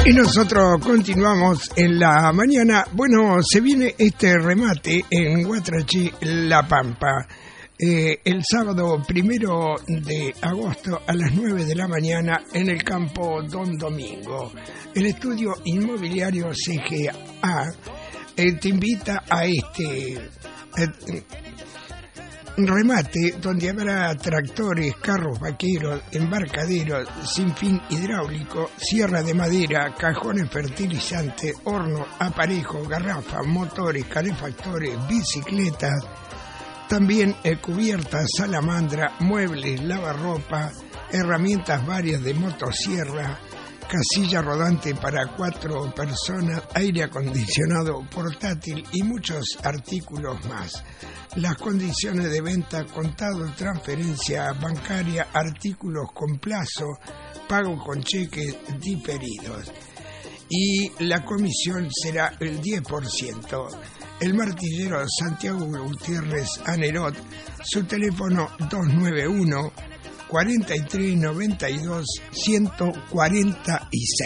Y nosotros continuamos en la mañana. Bueno, se viene este remate en Guatrachi, La Pampa. El sábado 1 de agosto a las 9 de la mañana en el campo Don Domingo. El estudio inmobiliario CGA te invita a este remate donde habrá tractores, carros vaqueros, embarcaderos, sinfín hidráulico, sierra de madera, cajones fertilizantes, horno, aparejos, garrafas, motores, calefactores, bicicletas, también cubiertas, salamandra, muebles, lavarropa, herramientas varias de motosierra, casilla rodante para 4 personas, aire acondicionado portátil y muchos artículos más. Las condiciones de venta: contado, transferencia bancaria, artículos con plazo, pago con cheques diferidos. Y la comisión será el 10%. El martillero Santiago Gutiérrez Anerot, su teléfono 291 4392 146.